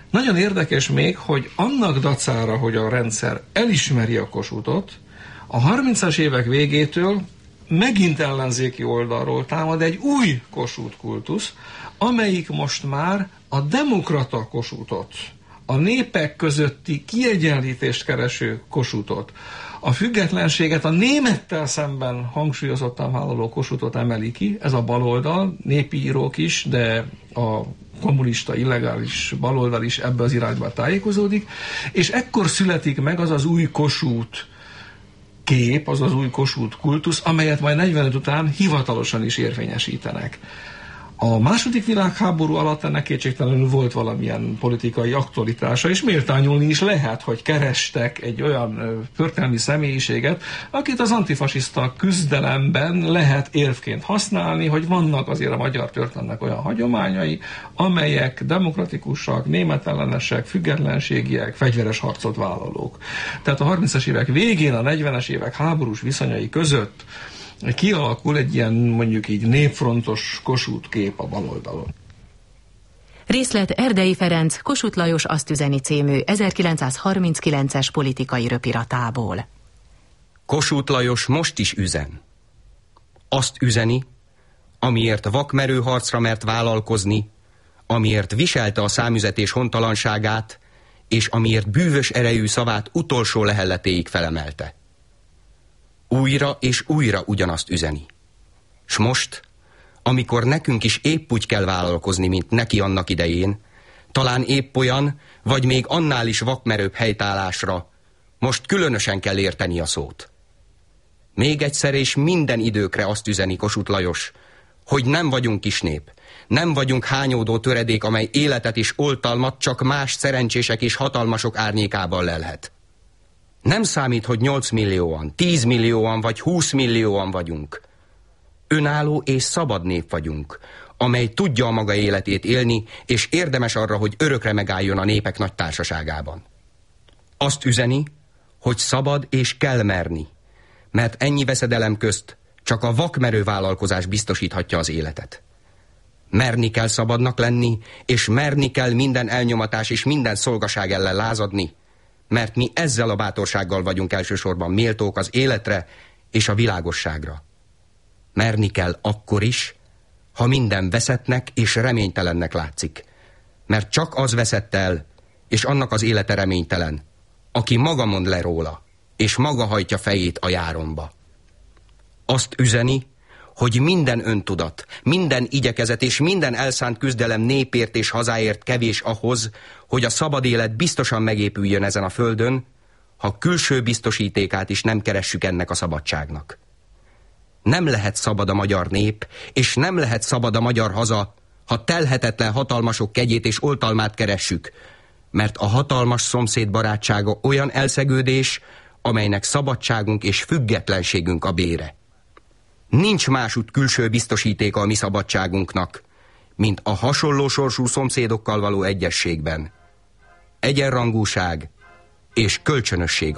Nagyon érdekes még, hogy annak dacára, hogy a rendszer elismeri a Kossuthot, a 30-as évek végétől megint ellenzéki oldalról támad egy új Kossuth kultusz, amelyik most már a demokrata Kossuthot, a népek közötti kiegyenlítést kereső Kossuthot, a függetlenséget a némettel szemben hangsúlyozottan vállaló Kossuthot emeli ki, ez a baloldal, népi írók is, de a kommunista, illegális baloldal is ebbe az irányba tájékozódik, és ekkor születik meg az az új Kossuth kép, az az új Kossuth kultusz, amelyet majd 45 után hivatalosan is érvényesítenek. A második világháború alatt ennek kétségtelenül volt valamilyen politikai aktualitása, és méltányolni is lehet, hogy kerestek egy olyan történelmi személyiséget, akit az antifasiszta küzdelemben lehet érvként használni, hogy vannak azért a magyar történelemnek olyan hagyományai, amelyek demokratikusak, németellenesek, függetlenségiek, fegyveres harcot vállalók. Tehát a 30-as évek végén, a 40-es évek háborús viszonyai között kialakul egy ilyen, mondjuk így népfrontos Kossuth kép a baloldalon. Részlet Erdei Ferenc, Kossuth Lajos Azt üzeni című 1939-es politikai röpiratából. Kossuth Lajos most is üzen. Azt üzeni, amiért vakmerő harcra mert vállalkozni, amiért viselte a számüzetés hontalanságát, és amiért bűvös erejű szavát utolsó lehelletéig felemelte. Újra és újra ugyanazt üzeni. S most, amikor nekünk is épp úgy kell vállalkozni, mint neki annak idején, talán épp olyan, vagy még annál is vakmerőbb helytállásra, most különösen kell érteni a szót. Még egyszer és minden időkre azt üzeni Kossuth Lajos, hogy nem vagyunk kis nép, nem vagyunk hányódó töredék, amely életet és oltalmat csak más szerencsések és hatalmasok árnyékában lelhet. Nem számít, hogy 8 millióan, 10 millióan vagy 20 millióan vagyunk. Önálló és szabad nép vagyunk, amely tudja a maga életét élni, és érdemes arra, hogy örökre megálljon a népek nagy társaságában. Azt üzeni, hogy szabad és kell merni, mert ennyi veszedelem közt csak a vakmerő vállalkozás biztosíthatja az életet. Merni kell szabadnak lenni, és merni kell minden elnyomatás és minden szolgaság ellen lázadni, mert mi ezzel a bátorsággal vagyunk elsősorban méltók az életre és a világosságra. Merni kell akkor is, ha minden veszettnek és reménytelennek látszik, mert csak az veszett el, és annak az élete reménytelen, aki maga mond le róla, és maga hajtja fejét a járomba. Azt üzeni, hogy minden öntudat, minden igyekezet és minden elszánt küzdelem népért és hazáért kevés ahhoz, hogy a szabad élet biztosan megépüljön ezen a földön, ha külső biztosítékát is nem keressük ennek a szabadságnak. Nem lehet szabad a magyar nép, és nem lehet szabad a magyar haza, ha telhetetlen hatalmasok kegyét és oltalmát keressük, mert a hatalmas szomszéd barátsága olyan elszegődés, amelynek szabadságunk és függetlenségünk a bére. Nincs másút külső biztosítéka a mi szabadságunknak, mint a hasonló sorsú szomszédokkal való egyességben. Egyenrangúság és kölcsönösség